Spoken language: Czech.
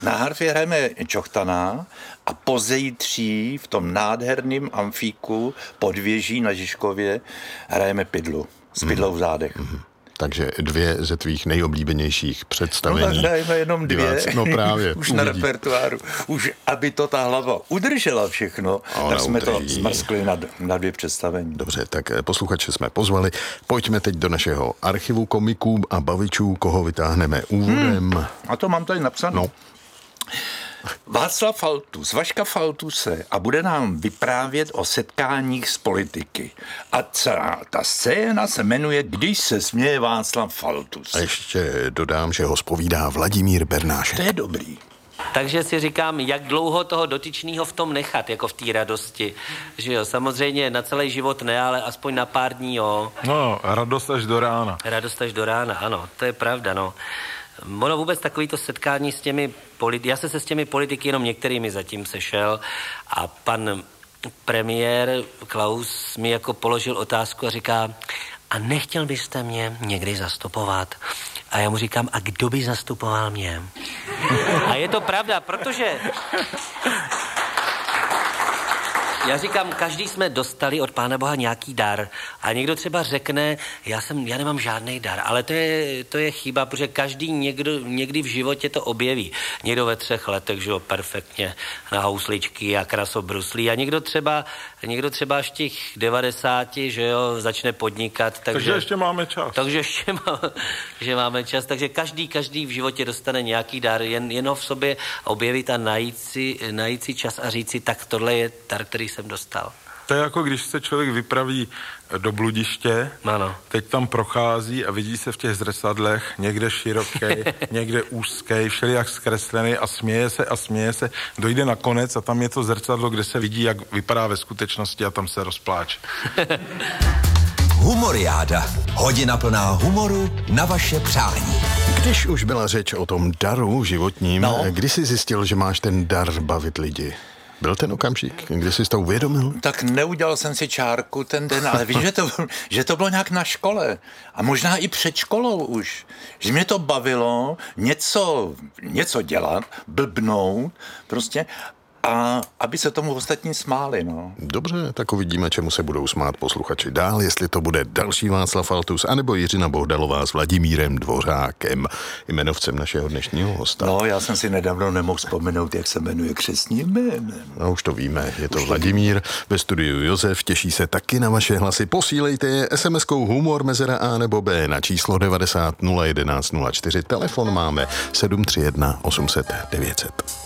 Na harfě hrajeme Čochtana a pozejtří v tom nádherném amfíku pod věží na Žižkově hrajeme Pidlu. S Pidlou v zádech. Takže 2 ze tvých nejoblíbenějších představení. No tak hrajeme jenom 2. No právě. Už na repertoáru. Už aby to ta hlava udržela všechno, tak jsme to zmrskli na 2 představení. Dobře, tak posluchače jsme pozvali. Pojďme teď do našeho archivu komiků a bavičů, koho vytáhneme úvodem. A to mám tady napsané. No. Václav Faltus, Vaška Faltuse a bude nám vyprávět o setkáních s politiky. A ta scéna se jmenuje Když se směje Václav Faltus. A ještě dodám, že ho zpovídá Vladimír Bernášek. To je dobrý. Takže si říkám, jak dlouho toho dotyčného v tom nechat, jako v té radosti. Že jo, samozřejmě na celý život ne, ale aspoň na pár dní, jo. No, radost až do rána. Radost až do rána, ano, to je pravda, no. Ono vůbec takovýto setkání s těmi já jsem se s těmi politiky jenom některými zatím sešel a pan premiér Klaus mi jako položil otázku a říká, a nechtěl byste mě někdy zastupovat? A já mu říkám, a kdo by zastupoval mě? A je to pravda, protože já říkám, každý jsme dostali od Pána Boha nějaký dar a někdo třeba řekne, já nemám žádný dar, ale to je chyba, protože každý někdy v životě to objeví. Někdo ve 3 letech, že jo, perfektně na housličky a krasobruslí a někdo třeba až v těch 90, že jo, začne podnikat. Takže ještě máme čas. Takže ještě máme čas, takže každý v životě dostane nějaký dar, jen ho v sobě objevit a najít si čas a říct si, tak tohle je dar, který jsem dostal. To je jako když se člověk vypraví do bludiště, ano. Teď tam prochází a vidí se v těch zrcadlech, někde široký, někde úzký, všelijak zkreslený a směje se, dojde na konec a tam je to zrcadlo, kde se vidí, jak vypadá ve skutečnosti a tam se rozpláče. Humoriáda. Hodina plná humoru na vaše přání. Když už byla řeč o tom daru životním, kdy jsi zjistil, že máš ten dar bavit lidi? Byl ten okamžik, kdy jsi to uvědomil? Tak neudělal jsem si čárku ten den, ale víš, že to bylo nějak na škole a možná i před školou už. Že mě to bavilo něco dělat, blbnout prostě a aby se tomu ostatní smáli, no. Dobře, tak uvidíme, čemu se budou smát posluchači dál, jestli to bude další Václav Faltus, anebo Jiřina Bohdalová s Vladimírem Dvořákem, jmenovcem našeho dnešního hosta. No, já jsem si nedávno nemohl vzpomenout, jak se jmenuje křestním jménem. No, už to víme, je to Vladimír, ve studiu Josef, těší se taky na vaše hlasy. Posílejte je SMS-kou humor mezera A nebo B na číslo 90 011 04. Telefon máme 731 800 900.